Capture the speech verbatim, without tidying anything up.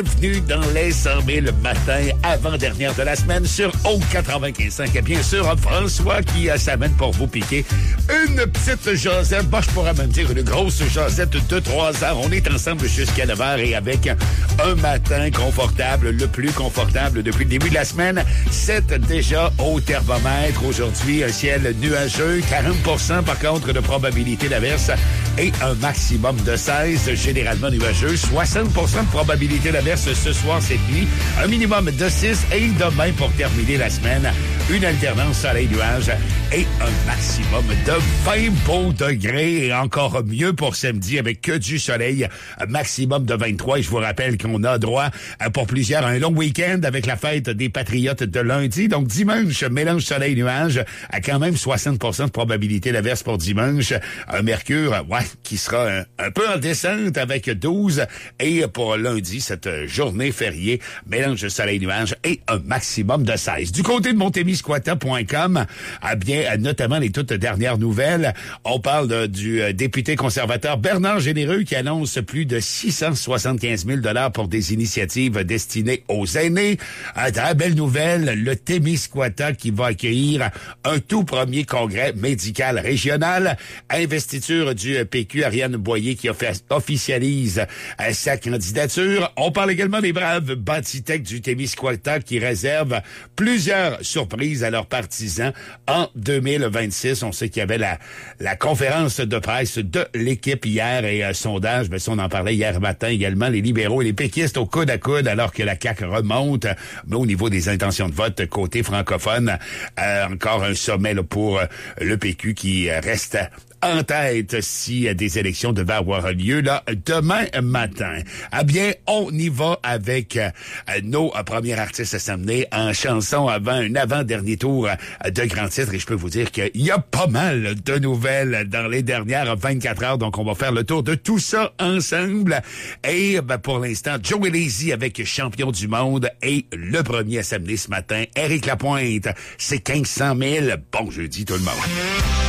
Bienvenue dans les cent mille matin, avant-dernière de la semaine sur O quatre-vingt-quinze cinq. Et bien sûr, François qui euh, s'amène pour vous piquer une petite jasette. Bah, je pourrais même dire une grosse jasette de trois heures. On est ensemble jusqu'à neuf heures et avec un matin confortable, le plus confortable depuis le début de la semaine. C'est déjà au thermomètre. Aujourd'hui, un ciel nuageux, quarante pour cent par contre de probabilité d'averse et un maximum de seize, généralement nuageux, soixante pour cent de probabilité d'averse ce soir, cette nuit, un minimum de six et demain pour terminer la semaine, une alternance soleil-nuage et un maximum de vingt beaux degrés et encore mieux pour samedi avec que du soleil, un maximum de vingt-trois et je vous rappelle qu'on a droit pour plusieurs à un long week-end avec la fête des Patriotes de lundi, donc dimanche, mélange soleil-nuage à quand même soixante pour cent de probabilité d'averse pour dimanche, un mercure, ouais, qui sera un, un peu en descente avec douze et pour lundi, cette journée fériée, mélange de soleil-nuage et un maximum de seize. Du côté de montemisquata point com, eh bien, notamment les toutes dernières nouvelles, on parle de, du député conservateur Bernard Généreux qui annonce plus de six cent soixante-quinze mille dollars pour des initiatives destinées aux aînés. À la belle nouvelle, le Témiscouata qui va accueillir un tout premier congrès médical régional. Investiture du P Q, Ariane Boyer qui officialise sa candidature. On parle également des braves bâtitectes du Témiscouata qui réservent plusieurs surprises à leurs partisans en deux mille vingt-six. On sait qu'il y avait la, la conférence de presse de l'équipe hier et un sondage, mais ça on en parlait hier matin également, les libéraux et les péquistes au coude à coude alors que la C A Q remonte. Mais au niveau des intentions de vote côté francophone, euh, encore un sommet là, pour euh, le P Q qui euh, reste en tête si euh, des élections devaient avoir lieu là demain matin. Eh bien, on y va avec euh, nos euh, premiers artistes à s'amener en chanson avant un avant-dernier tour euh, de grands titres. Et je peux vous dire qu'il y a pas mal de nouvelles dans les dernières vingt-quatre heures. Donc, on va faire le tour de tout ça ensemble. Et ben, pour l'instant, Joey Lazy avec Champion du monde et le premier à s'amener ce matin, Éric Lapointe. C'est quinze cent mille. Bon jeudi tout le monde.